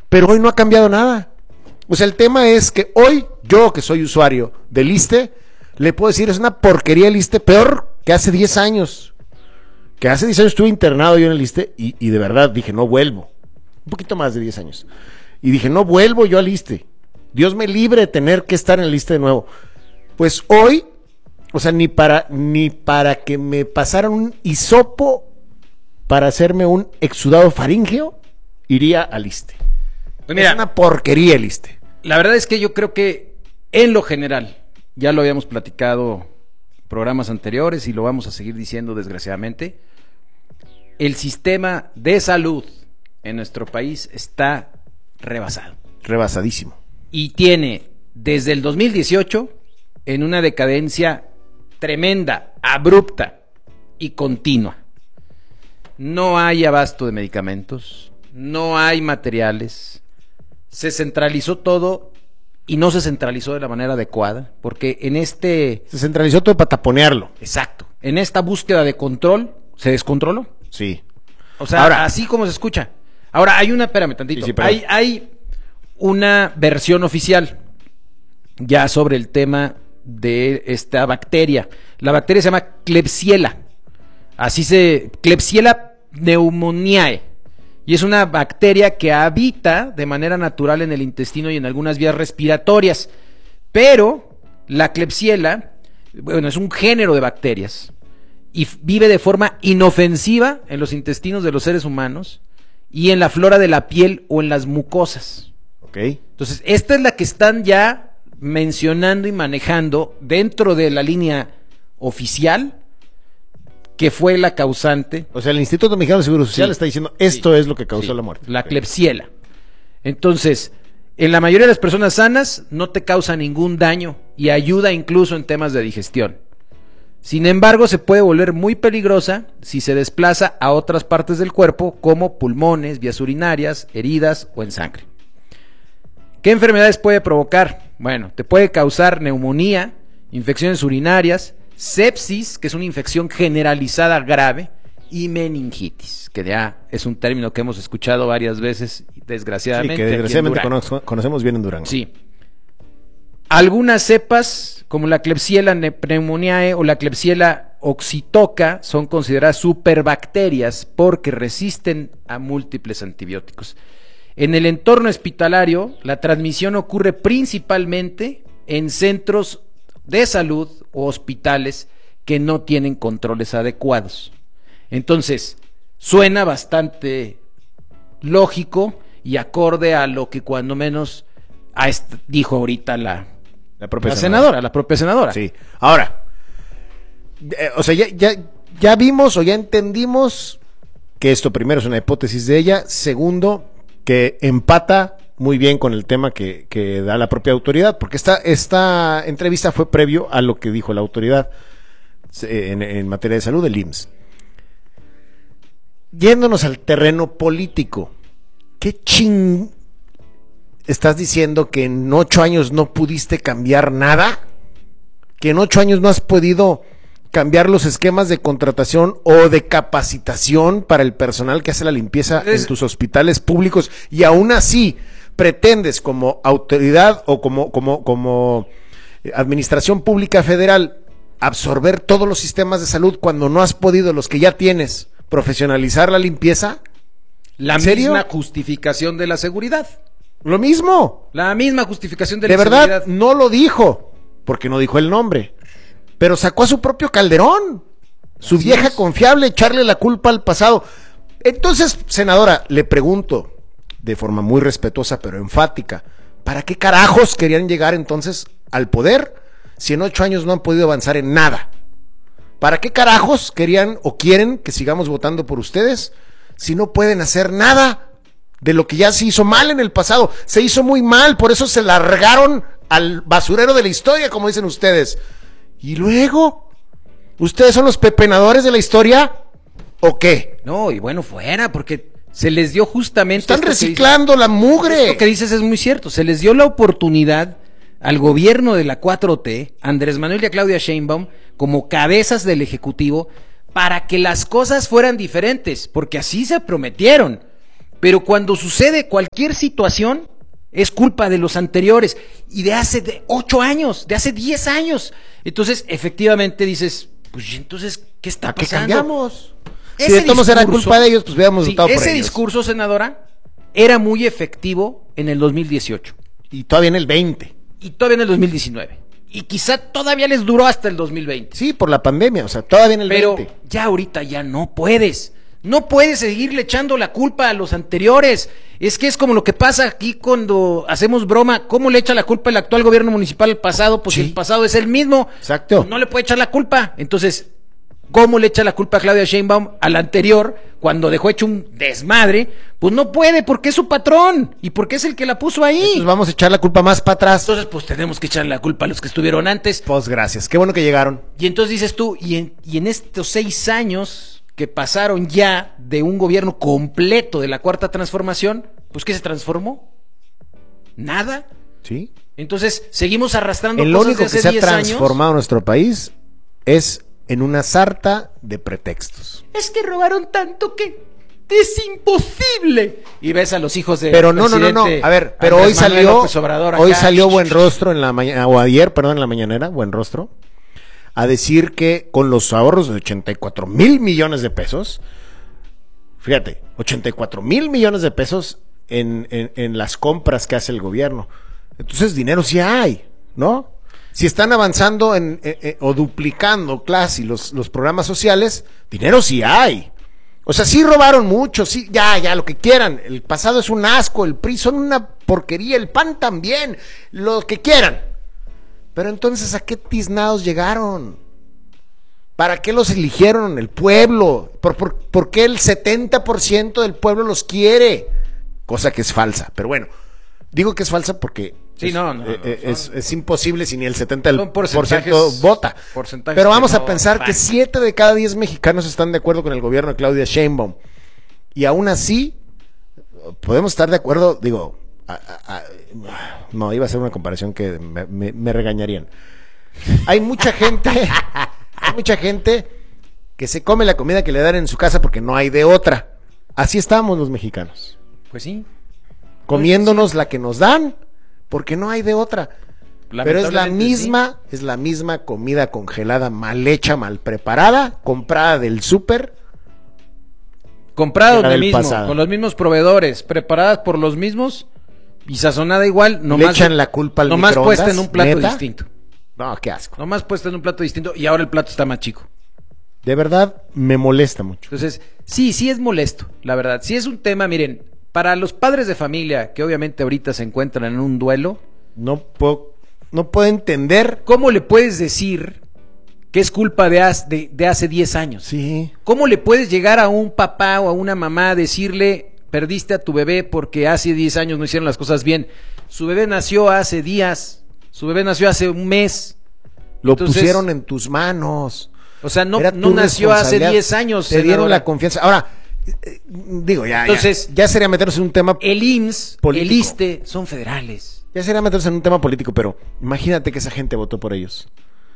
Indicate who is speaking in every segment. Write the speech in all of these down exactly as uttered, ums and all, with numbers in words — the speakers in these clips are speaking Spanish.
Speaker 1: pero hoy no ha cambiado nada. O sea, el tema es que hoy, yo que soy usuario del ISSSTE, le puedo decir, es una porquería el ISSSTE, peor que hace diez años. Que hace diez años estuve internado yo en el ISSSTE y, y de verdad dije, no vuelvo. Un poquito más de diez años. Y dije, no vuelvo yo al ISSSTE. Dios me libre de tener que estar en el ISSSTE de nuevo. Pues hoy, o sea, ni para, ni para que me pasaran un hisopo para hacerme un exudado faríngeo, iría al ISSSTE.
Speaker 2: Pues mira,
Speaker 1: es una porquería el ISSSTE.
Speaker 2: La verdad es que yo creo que en lo general, ya lo habíamos platicado en programas anteriores y lo vamos a seguir diciendo desgraciadamente, el sistema de salud en nuestro país está rebasado.
Speaker 1: Rebasadísimo.
Speaker 2: Y tiene desde el dos mil dieciocho en una decadencia tremenda, abrupta y continua. No hay abasto de medicamentos, no hay materiales, se centralizó todo y no se centralizó de la manera adecuada, porque en este...
Speaker 1: Se centralizó todo para taponearlo.
Speaker 2: Exacto. En esta búsqueda de control, se descontroló.
Speaker 1: Sí.
Speaker 2: O sea, ahora, así como se escucha. Ahora, hay una... Espérame tantito. Sí, sí, hay, hay una versión oficial ya sobre el tema de esta bacteria. La bacteria se llama Klebsiella. Así se... Klebsiella pneumoniae. Y es una bacteria que habita de manera natural en el intestino y en algunas vías respiratorias. Pero la Klebsiella, bueno, es un género de bacterias y vive de forma inofensiva en los intestinos de los seres humanos y en la flora de la piel o en las mucosas.
Speaker 1: Okay.
Speaker 2: Entonces, esta es la que están ya mencionando y manejando dentro de la línea oficial, que fue la causante.
Speaker 1: O sea, el Instituto Mexicano de Seguro Social sí, está diciendo esto sí, es lo que causó
Speaker 2: sí,
Speaker 1: la muerte.
Speaker 2: La Klebsiella. Entonces, en la mayoría de las personas sanas no te causa ningún daño y ayuda incluso en temas de digestión. Sin embargo, se puede volver muy peligrosa si se desplaza a otras partes del cuerpo como pulmones, vías urinarias, heridas o en sangre. ¿Qué enfermedades puede provocar? Bueno, te puede causar neumonía, infecciones urinarias, sepsis, que es una infección generalizada grave, y meningitis, que ya es un término que hemos escuchado varias veces, desgraciadamente.
Speaker 1: Sí, que desgraciadamente cono- conocemos bien en Durango.
Speaker 2: Sí. Algunas cepas, como la Klebsiella pneumoniae o la Klebsiella oxitoca, son consideradas superbacterias porque resisten a múltiples antibióticos. En el entorno hospitalario, la transmisión ocurre principalmente en centros de salud o hospitales que no tienen controles adecuados. Entonces, suena bastante lógico y acorde a lo que cuando menos a est- dijo ahorita la,
Speaker 1: la, propia
Speaker 2: la
Speaker 1: senadora.
Speaker 2: senadora, la propia senadora.
Speaker 1: Sí. Ahora, eh, o sea, ya, ya, ya vimos o ya entendimos que esto primero es una hipótesis de ella, segundo, que empata muy bien con el tema que, que da la propia autoridad, porque esta, esta entrevista fue previo a lo que dijo la autoridad en, en materia de salud del I M S S. Yéndonos al terreno político, ¿qué ching estás diciendo que en ocho años no pudiste cambiar nada? ¿Que en ocho años no has podido cambiar los esquemas de contratación o de capacitación para el personal que hace la limpieza es... en tus hospitales públicos, y aún así pretendes como autoridad o como, como, como administración pública federal absorber todos los sistemas de salud cuando no has podido, los que ya tienes, profesionalizar la limpieza?
Speaker 2: La misma justificación de la seguridad.
Speaker 1: Lo mismo.
Speaker 2: La misma justificación de,
Speaker 1: de
Speaker 2: la
Speaker 1: verdad,
Speaker 2: seguridad.
Speaker 1: No lo dijo, porque no dijo el nombre, pero sacó a su propio Calderón, su Así vieja es. confiable, echarle la culpa al pasado. Entonces, senadora, le pregunto, de forma muy respetuosa pero enfática, ¿para qué carajos querían llegar entonces al poder si en ocho años no han podido avanzar en nada? ¿Para qué carajos querían o quieren que sigamos votando por ustedes si no pueden hacer nada de lo que ya se hizo mal en el pasado? Se hizo muy mal, por eso se largaron al basurero de la historia, como dicen ustedes. Y luego, ¿ustedes son los pepenadores de la historia o qué?
Speaker 2: No, y bueno, fuera, porque se les dio justamente...
Speaker 1: Están reciclando dice, la mugre.
Speaker 2: Lo que dices es muy cierto, se les dio la oportunidad al gobierno de la cuatro T, Andrés Manuel y a Claudia Sheinbaum, como cabezas del Ejecutivo, para que las cosas fueran diferentes, porque así se prometieron. Pero cuando sucede cualquier situación, es culpa de los anteriores y de hace de ocho años, de hace diez años. Entonces, efectivamente dices, pues entonces, ¿qué está pasando?
Speaker 1: ¿A qué cambiamos? Si de todos era culpa de ellos, pues hubiéramos
Speaker 2: sí,
Speaker 1: votado por ellos.
Speaker 2: Ese discurso, senadora, era muy efectivo en el dos mil dieciocho.
Speaker 1: Y todavía en el veinte.
Speaker 2: Y todavía en el dos mil diecinueve. Y quizá todavía les duró hasta el dos mil veinte.
Speaker 1: Sí, por la pandemia, o sea, todavía en el
Speaker 2: Pero
Speaker 1: veinte.
Speaker 2: Pero ya ahorita ya no puedes. No puedes seguirle echando la culpa a los anteriores. Es que es como lo que pasa aquí cuando hacemos broma. ¿Cómo le echa la culpa el actual gobierno municipal al pasado? Pues sí. El pasado es el mismo.
Speaker 1: Exacto.
Speaker 2: No le puede echar la culpa. Entonces, ¿cómo le echa la culpa a Claudia Sheinbaum al anterior cuando dejó hecho un desmadre? Pues no puede, porque es su patrón y porque es el que la puso ahí.
Speaker 1: Entonces vamos a echar la culpa más para atrás.
Speaker 2: Entonces, pues tenemos que echarle la culpa a los que estuvieron antes.
Speaker 1: Pues gracias, qué bueno que llegaron.
Speaker 2: Y entonces dices tú, y en, y en estos seis años que pasaron ya de un gobierno completo de la Cuarta Transformación, pues ¿qué se transformó? Nada.
Speaker 1: Sí.
Speaker 2: Entonces seguimos arrastrando
Speaker 1: El
Speaker 2: cosas
Speaker 1: único
Speaker 2: de hace
Speaker 1: que se ha
Speaker 2: diez años.
Speaker 1: transformado nuestro país es en una sarta de pretextos.
Speaker 2: Es que robaron tanto que es imposible. Y ves a los hijos de
Speaker 1: Pero no, no, no, no. A ver, pero
Speaker 2: Andrés
Speaker 1: hoy salió
Speaker 2: López Obrador acá.
Speaker 1: hoy salió Buen Rostro en la mañana, o ayer, perdón, en la mañanera, Buen Rostro, a decir que con los ahorros de ochenta y cuatro mil millones de pesos, fíjate, ochenta y cuatro mil millones de pesos en, en, en las compras que hace el gobierno. Entonces dinero sí hay, ¿no? Si están avanzando en, en, en o duplicando casi los, los programas sociales, dinero sí hay. O sea, sí robaron mucho, sí, ya, ya, lo que quieran. El pasado es un asco, el P R I son una porquería, el P A N también, lo que quieran. Pero entonces, ¿a qué tiznados llegaron? ¿Para qué los eligieron el pueblo? ¿Por, por, por qué el setenta por ciento del pueblo los quiere? Cosa que es falsa, pero bueno, digo que es falsa porque
Speaker 2: sí,
Speaker 1: es,
Speaker 2: no, no,
Speaker 1: eh,
Speaker 2: no,
Speaker 1: es,
Speaker 2: son,
Speaker 1: es imposible si ni el setenta por ciento
Speaker 2: porcentajes,
Speaker 1: vota.
Speaker 2: Porcentajes
Speaker 1: pero vamos a
Speaker 2: no
Speaker 1: pensar
Speaker 2: van.
Speaker 1: que siete de cada diez mexicanos están de acuerdo con el gobierno de Claudia Sheinbaum. Y aún así, podemos estar de acuerdo, digo... A, a, a, no, iba a ser una comparación que me, me, me regañarían. Hay mucha gente, hay mucha gente que se come la comida que le dan en su casa porque no hay de otra. Así estamos los mexicanos.
Speaker 2: Pues sí.
Speaker 1: Comiéndonos la que nos dan porque no hay de otra. Pero es la misma, sí. es la misma comida congelada, mal hecha, mal preparada, comprada del súper.
Speaker 2: Comprada donde mismo, pasado. Con los mismos proveedores, preparadas por los mismos. Y sazonada igual, nomás,
Speaker 1: le echan la culpa al
Speaker 2: nomás puesta en un plato
Speaker 1: ¿neta?
Speaker 2: distinto.
Speaker 1: No, qué asco.
Speaker 2: Nomás puesta en un plato distinto y ahora el plato está más chico.
Speaker 1: De verdad, me molesta mucho.
Speaker 2: Entonces, sí, sí es molesto, la verdad. Sí es un tema, miren, para los padres de familia que obviamente ahorita se encuentran en un duelo.
Speaker 1: No puedo, no puedo entender.
Speaker 2: ¿Cómo le puedes decir que es culpa de, as, de, de hace diez años?
Speaker 1: Sí.
Speaker 2: ¿Cómo le puedes llegar a un papá o a una mamá a decirle... Perdiste a tu bebé porque hace diez años no hicieron las cosas bien? Su bebé nació hace días, su bebé nació hace un mes.
Speaker 1: Lo Entonces, pusieron en tus manos.
Speaker 2: O sea, no, no nació hace diez años.
Speaker 1: Te senadora. Dieron la confianza. Ahora, eh, digo, ya,
Speaker 2: Entonces,
Speaker 1: ya, ya sería meterse en un tema
Speaker 2: el I M S S,
Speaker 1: político.
Speaker 2: El I S S S T E son federales.
Speaker 1: Ya sería meterse en un tema político, pero imagínate que esa gente votó por ellos.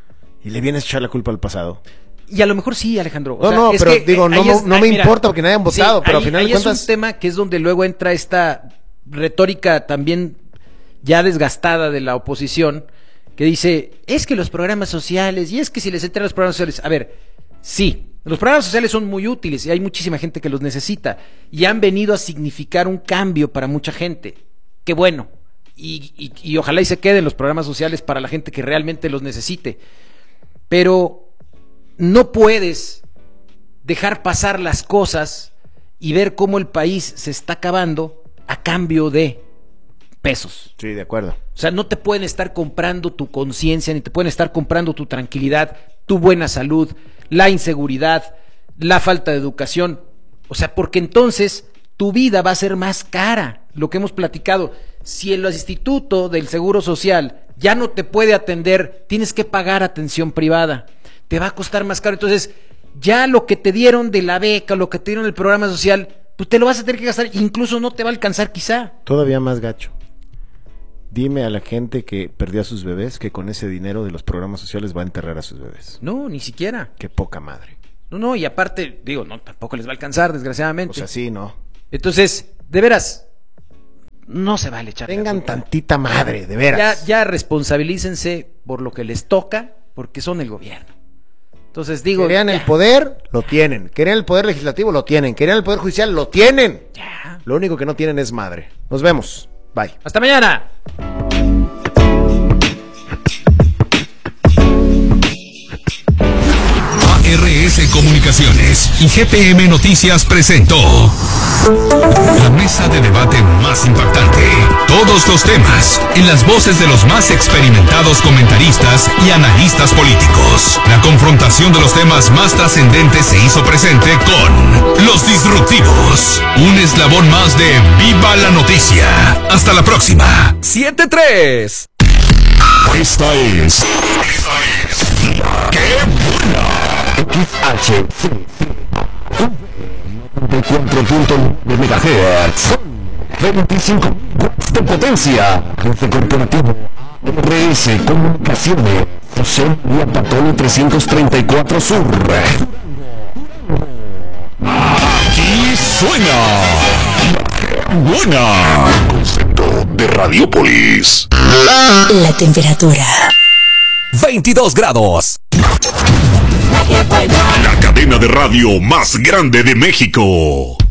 Speaker 1: Y le vienes a echar la culpa al pasado.
Speaker 2: Y a lo mejor sí, Alejandro. O
Speaker 1: no,
Speaker 2: sea,
Speaker 1: no,
Speaker 2: es
Speaker 1: pero
Speaker 2: que,
Speaker 1: digo, no, es, no me mira, importa porque nadie han votado, sí, pero
Speaker 2: ahí,
Speaker 1: al final
Speaker 2: ahí
Speaker 1: de cuentas...
Speaker 2: es un tema que es donde luego entra esta retórica también ya desgastada de la oposición, que dice, es que los programas sociales, y es que si les entran los programas sociales... A ver, sí, los programas sociales son muy útiles y hay muchísima gente que los necesita, y han venido a significar un cambio para mucha gente. Qué bueno. Y, y, y ojalá y se queden los programas sociales para la gente que realmente los necesite. Pero... no puedes dejar pasar las cosas y ver cómo el país se está acabando a cambio de pesos.
Speaker 1: Sí, de acuerdo.
Speaker 2: O sea, no te pueden estar comprando tu conciencia, ni te pueden estar comprando tu tranquilidad, tu buena salud, la inseguridad, la falta de educación. O sea, porque entonces tu vida va a ser más cara. Lo que hemos platicado, si el Instituto del Seguro Social ya no te puede atender, tienes que pagar atención privada. Te va a costar más caro. Entonces, ya lo que te dieron de la beca, lo que te dieron del programa social, pues te lo vas a tener que gastar, incluso no te va a alcanzar quizá.
Speaker 1: Todavía más gacho. Dime a la gente que perdió a sus bebés que con ese dinero de los programas sociales va a enterrar a sus bebés.
Speaker 2: No, ni siquiera.
Speaker 1: Qué poca madre.
Speaker 2: No, no, y aparte, digo, no, tampoco les va a alcanzar, desgraciadamente.
Speaker 1: O sea, sí, no.
Speaker 2: Entonces, de veras, no se vale echar.
Speaker 1: Tengan tantita madre, de veras.
Speaker 2: Ya, ya responsabilícense por lo que les toca, porque son el gobierno. Entonces digo...
Speaker 1: Querían
Speaker 2: ya.
Speaker 1: el poder, lo tienen. Querían el poder legislativo, lo tienen. Querían el poder judicial, lo tienen.
Speaker 2: Ya.
Speaker 1: Lo único que no tienen es madre. Nos vemos. Bye.
Speaker 2: Hasta mañana.
Speaker 3: A R S Comunicaciones y G P M Noticias presentó la mesa de debate más impactante. Todos los temas en las voces de los más experimentados comentaristas y analistas políticos. La confrontación de los temas más trascendentes se hizo presente con Los Disruptivos. Un eslabón más de Viva la Noticia. Hasta la próxima. siete tres. Esta es... Esta es... ¡Qué buena! X H C noventa y cuatro punto nueve megahertz, veinticinco watts de potencia, jefe corporativo, R S Comunicaciones, José María Patón trescientos treinta y cuatro Sur. Aquí suena buena, concepto de Radiopolis.
Speaker 4: La temperatura
Speaker 3: veintidós grados. La cadena de radio más grande de México.